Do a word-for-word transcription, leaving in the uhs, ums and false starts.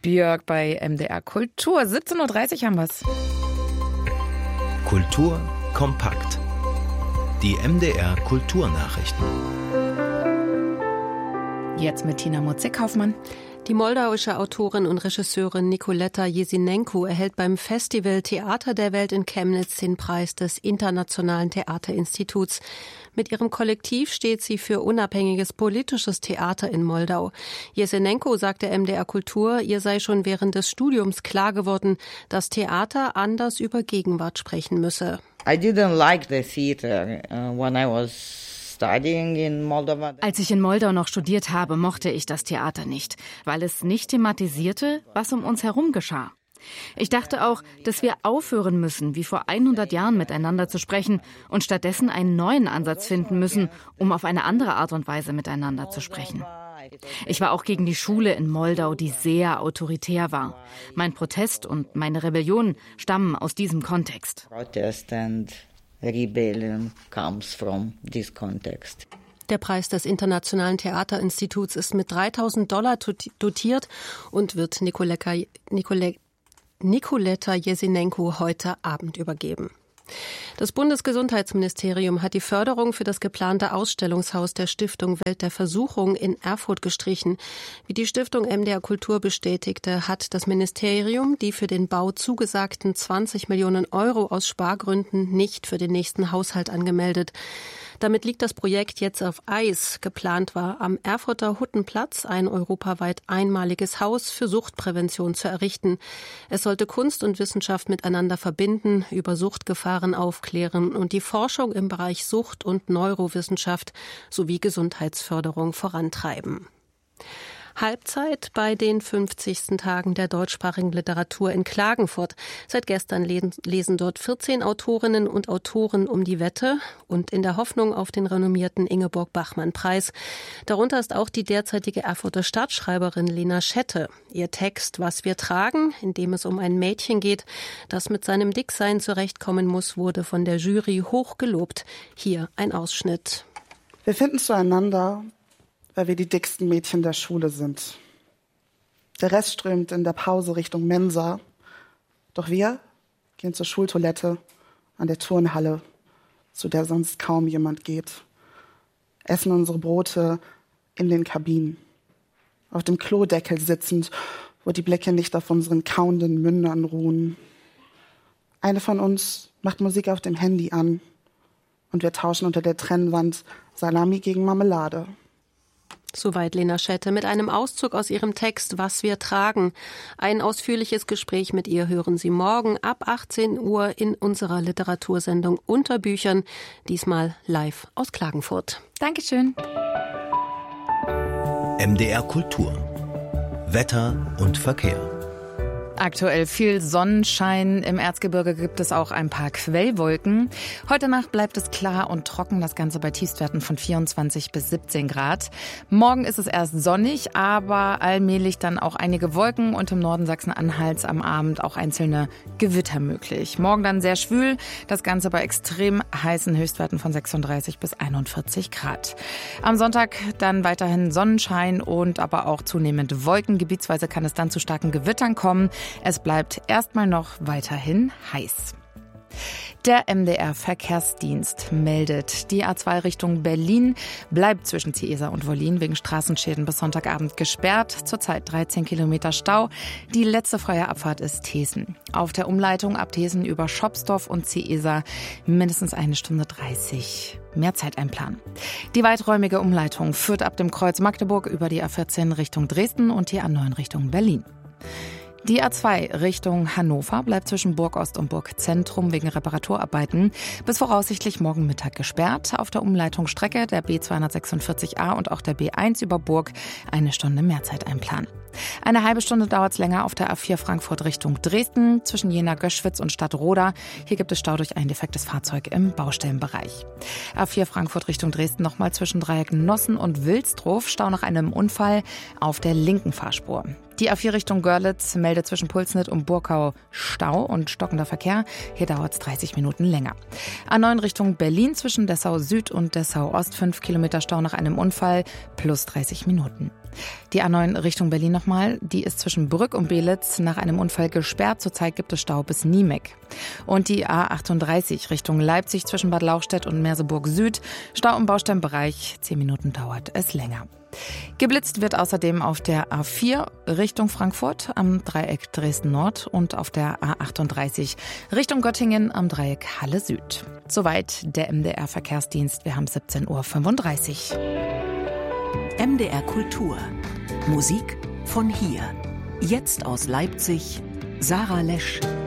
Björk bei M D R Kultur. siebzehn Uhr dreißig haben wir's. Kultur kompakt. Die M D R Kulturnachrichten. Jetzt mit Tina Mutze-Kaufmann. Die moldauische Autorin und Regisseurin Nikoleta Jesenenko erhält beim Festival Theater der Welt in Chemnitz den Preis des Internationalen Theaterinstituts. Mit ihrem Kollektiv steht sie für unabhängiges politisches Theater in Moldau. Jesenenko sagte M D R Kultur, ihr sei schon während des Studiums klar geworden, dass Theater anders über Gegenwart sprechen müsse. I didn't like the theater uh, when I was Als ich in Moldau noch studiert habe, mochte ich das Theater nicht, weil es nicht thematisierte, was um uns herum geschah. Ich dachte auch, dass wir aufhören müssen, wie vor hundert Jahren miteinander zu sprechen und stattdessen einen neuen Ansatz finden müssen, um auf eine andere Art und Weise miteinander zu sprechen. Ich war auch gegen die Schule in Moldau, die sehr autoritär war. Mein Protest und meine Rebellion stammen aus diesem Kontext. Protest and rebellion comes from this context. Der Preis des Internationalen Theaterinstituts ist mit dreitausend Dollar dotiert und wird Nikoleta, Nikole, Nikoleta Jesenenko heute Abend übergeben. Das Bundesgesundheitsministerium hat die Förderung für das geplante Ausstellungshaus der Stiftung Welt der Versuchung in Erfurt gestrichen. Wie die Stiftung M D R Kultur bestätigte, hat das Ministerium die für den Bau zugesagten zwanzig Millionen Euro aus Spargründen nicht für den nächsten Haushalt angemeldet. Damit liegt das Projekt jetzt auf Eis. Geplant war, am Erfurter Huttenplatz ein europaweit einmaliges Haus für Suchtprävention zu errichten. Es sollte Kunst und Wissenschaft miteinander verbinden, über Suchtgefahren aufklären und die Forschung im Bereich Sucht- und Neurowissenschaft sowie Gesundheitsförderung vorantreiben. Halbzeit bei den fünfzigsten Tagen der deutschsprachigen Literatur in Klagenfurt. Seit gestern lesen dort vierzehn Autorinnen und Autoren um die Wette und in der Hoffnung auf den renommierten Ingeborg-Bachmann-Preis. Darunter ist auch die derzeitige Erfurter Stadtschreiberin Lena Schette. Ihr Text »Was wir tragen«, in dem es um ein Mädchen geht, das mit seinem Dicksein zurechtkommen muss, wurde von der Jury hoch gelobt. Hier ein Ausschnitt. Wir finden zueinander, weil wir die dicksten Mädchen der Schule sind. Der Rest strömt in der Pause Richtung Mensa. Doch wir gehen zur Schultoilette an der Turnhalle, zu der sonst kaum jemand geht. Essen unsere Brote in den Kabinen. Auf dem Klodeckel sitzend, wo die Blicke nicht auf unseren kauenden Mündern ruhen. Eine von uns macht Musik auf dem Handy an und wir tauschen unter der Trennwand Salami gegen Marmelade. Soweit Lena Schette mit einem Auszug aus ihrem Text »Was wir tragen«. Ein ausführliches Gespräch mit ihr hören Sie morgen ab achtzehn Uhr in unserer Literatursendung Unter Büchern, diesmal live aus Klagenfurt. Dankeschön. M D R Kultur. Wetter und Verkehr. Aktuell viel Sonnenschein. Im Erzgebirge gibt es auch ein paar Quellwolken. Heute Nacht bleibt es klar und trocken, das Ganze bei Tiefstwerten von vierundzwanzig bis siebzehn Grad. Morgen ist es erst sonnig, aber allmählich dann auch einige Wolken und im Norden Sachsen-Anhalts am Abend auch einzelne Gewitter möglich. Morgen dann sehr schwül, das Ganze bei extrem heißen Höchstwerten von sechsunddreißig bis einundvierzig Grad. Am Sonntag dann weiterhin Sonnenschein und aber auch zunehmend Wolken. Gebietsweise kann es dann zu starken Gewittern kommen. Es bleibt erstmal noch weiterhin heiß. Der M D R-Verkehrsdienst meldet, die A zwei Richtung Berlin bleibt zwischen Ciesa und Wollin wegen Straßenschäden bis Sonntagabend gesperrt. Zurzeit dreizehn Kilometer Stau. Die letzte freie Abfahrt ist Thesen. Auf der Umleitung ab Thesen über Schopsdorf und Ciesa mindestens eine Stunde dreißig. Mehr Zeit einplanen. Die weiträumige Umleitung führt ab dem Kreuz Magdeburg über die A vierzehn Richtung Dresden und die A neun Richtung Berlin. Die A zwei Richtung Hannover bleibt zwischen Burgost und Burgzentrum wegen Reparaturarbeiten bis voraussichtlich morgen Mittag gesperrt. Auf der Umleitungsstrecke der B zweihundertsechsundvierzig A und auch der B eins über Burg eine Stunde mehr Zeit einplanen. Eine halbe Stunde dauert es länger auf der A vier Frankfurt Richtung Dresden zwischen Jena-Göschwitz und Stadtroda. Hier gibt es Stau durch ein defektes Fahrzeug im Baustellenbereich. A vier Frankfurt Richtung Dresden nochmal zwischen Dreieck Nossen und Wilsdruf. Stau nach einem Unfall auf der linken Fahrspur. Die A vier Richtung Görlitz meldet zwischen Pulsnitz und Burkau Stau und stockender Verkehr. Hier dauert es dreißig Minuten länger. A neun Richtung Berlin zwischen Dessau Süd und Dessau Ost fünf Kilometer Stau nach einem Unfall plus dreißig Minuten. Die A neun Richtung Berlin nochmal, die ist zwischen Brück und Belitz nach einem Unfall gesperrt. Zurzeit gibt es Stau bis Niemeck. Und die A achtunddreißig Richtung Leipzig zwischen Bad Lauchstädt und Merseburg Süd. Stau im Bausteinbereich, zehn Minuten dauert es länger. Geblitzt wird außerdem auf der A vier Richtung Frankfurt am Dreieck Dresden-Nord und auf der A achtunddreißig Richtung Göttingen am Dreieck Halle Süd. Soweit der M D R-Verkehrsdienst. Wir haben siebzehn Uhr fünfunddreißig. M D R Kultur. Musik von hier. Jetzt aus Leipzig, Sarah Lesch.